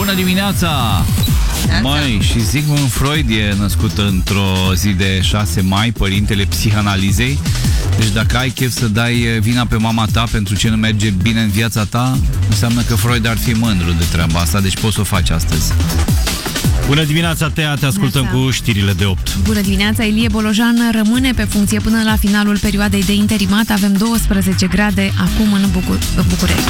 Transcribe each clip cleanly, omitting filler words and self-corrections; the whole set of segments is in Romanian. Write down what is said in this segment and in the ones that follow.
Bună dimineața! Măi, și Sigmund Freud e născut într-o zi de 6 mai, părintele psihanalizei. Deci dacă ai chef să dai vina pe mama ta pentru ce nu merge bine în viața ta, înseamnă că Freud ar fi mândru de treaba asta, deci poți să o faci astăzi. Bună dimineața, Tea, te ascultăm cu știrile de 8. Bună dimineața, Ilie Bolojan rămâne pe funcție până la finalul perioadei de interimat. Avem 12 grade acum în București.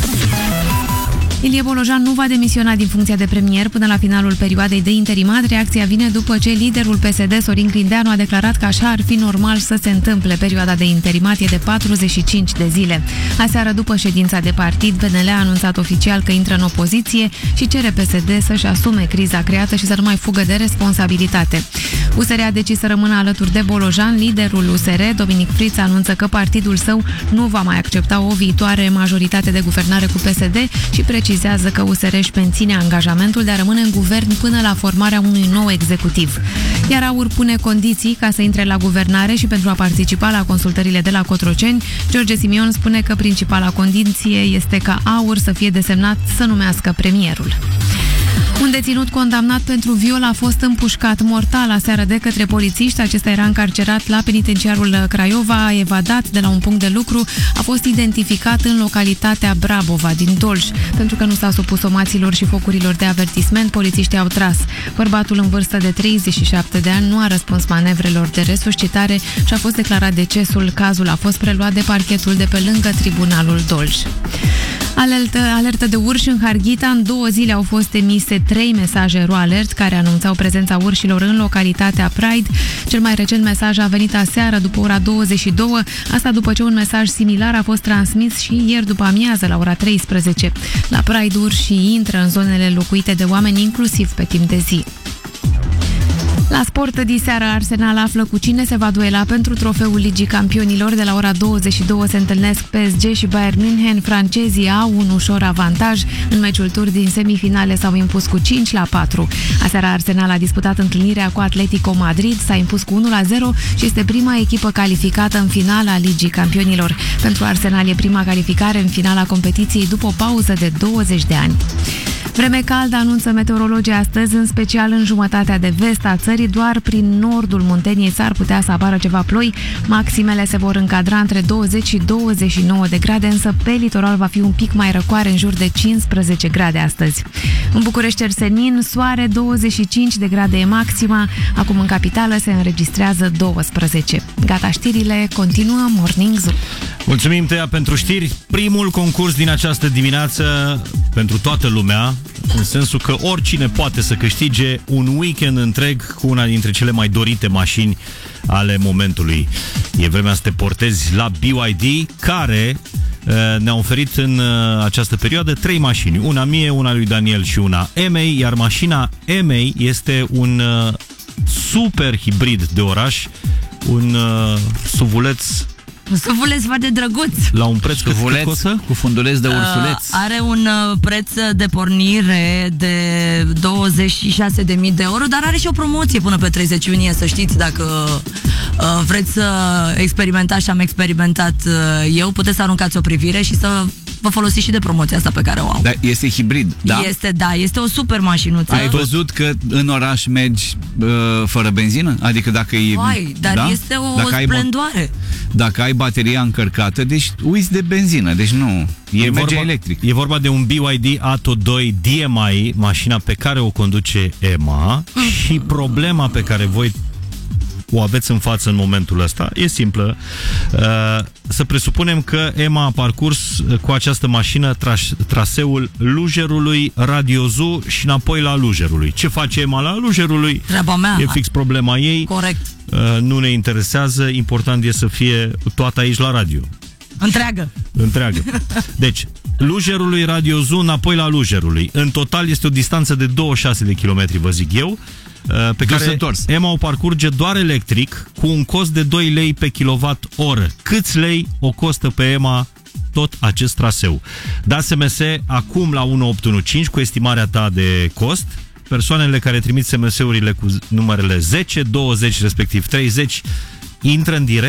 Ilie Bolojan nu va demisiona din funcția de premier până la finalul perioadei de interimat. Reacția vine după ce liderul PSD, Sorin Grindeanu, a declarat că așa ar fi normal să se întâmple. Perioada de interimat e de 45 de zile. Aseară, după ședința de partid, PNL a anunțat oficial că intră în opoziție și cere PSD să-și asume criza creată și să nu mai fugă de responsabilitate. USR a decis să rămână alături de Bolojan. Liderul USR, Dominic Friț, anunță că partidul său nu va mai accepta o viitoare majoritate de guvernare cu PSD și precizează că USR își menține angajamentul de a rămâne în guvern până la formarea unui nou executiv. Iar AUR pune condiții ca să intre la guvernare și pentru a participa la consultările de la Cotroceni. George Simion spune că principala condiție este ca AUR să fie desemnat să numească premierul. Un deținut condamnat pentru viol a fost împușcat mortal aseară de către polițiști. Acesta era încarcerat la penitenciarul Craiova, a evadat de la un punct de lucru, a fost identificat în localitatea Brabova din Dolj. Pentru că nu s-a supus somațiilor și focurilor de avertisment, polițiștii au tras. Bărbatul în vârstă de 37 de ani nu a răspuns manevrelor de resuscitare și a fost declarat decesul. Cazul a fost preluat de parchetul de pe lângă Tribunalul Dolj. Alertă de urși în Harghita. În 2 zile au fost emise 3 mesaje RoAlert care anunțau prezența urșilor în localitatea Pride. Cel mai recent mesaj a venit aseară după ora 22, asta după ce un mesaj similar a fost transmis și ieri după amiază la ora 13. La Pride urșii intră în zonele locuite de oameni, inclusiv pe timp de zi. La sport, diseară Arsenal află cu cine se va duela pentru trofeul Ligii Campionilor. De la ora 22 se întâlnesc PSG și Bayern München. Francezii au un ușor avantaj. În meciul tur din semifinale s-au impus cu 5-4. Aseară Arsenal a disputat întâlnirea cu Atletico Madrid, s-a impus cu 1-0 și este prima echipă calificată în finala Ligii Campionilor. Pentru Arsenal e prima calificare în finala competiției după o pauză de 20 de ani. Vreme caldă anunță meteorologii astăzi, în special în jumătatea de vest a țării. Doar prin nordul Munteniei s-ar putea să apară ceva ploi. Maximele se vor încadra între 20 și 29 de grade, însă pe litoral va fi un pic mai răcoare, în jur de 15 grade astăzi. În București, Cersenin, soare, 25 de grade e maxima. Acum în capitală se înregistrează 12. Gata, știrile continuă Morning Zoo. Mulțumim, Tea, pentru știri. Primul concurs din această dimineață pentru toată lumea, în sensul că oricine poate să câștige un weekend întreg cu una dintre cele mai dorite mașini ale momentului. E vremea să te portezi la BYD, care ne-a oferit în această perioadă 3 mașini. Una mie, una lui Daniel și una Emei, iar mașina Emei este un super hibrid de oraș, un suvuleț foarte drăguț. La un preț cât costă? Cu funduleț de ursuleț. Are un preț de pornire de 26.000 de euro, dar are și o promoție până pe 30 iunie, să știți, dacă vreți să experimentați și am experimentat eu, puteți să aruncați o privire și să vă folosiți și de promoția asta pe care o au. Da, este hibrid, da? Este o super mașinuță. Ai văzut că în oraș mergi fără benzină? Adică dacă e... Dar este o splendoare. Dacă ai bateria încărcată, deci uiți de benzină, deci nu, merge electric. E vorba de un BYD Atto 2 DMI, mașina pe care o conduce Emma, și problema pe care voi o aveți în față în momentul ăsta e simplă. Să presupunem că Emma a parcurs cu această mașină traseul Lujerului, Radiozu și înapoi la Lujerului. Ce face Emma la Lujerului? Treaba mea. E fix problema ei. Corect. Nu ne interesează, important e să fie toată aici la radio. Întreagă. Deci, Lujerului, Radiozu, înapoi la Lujerului. În total este o distanță de 26 de kilometri, vă zic eu, pe care Emma o parcurge doar electric, cu un cost de 2 lei pe kilowatt-oră. Câți lei o costă pe Emma tot acest traseu? Da SMS acum la 1815 cu estimarea ta de cost. Persoanele care trimit SMS-urile cu numerele 10, 20, respectiv 30 intră în direct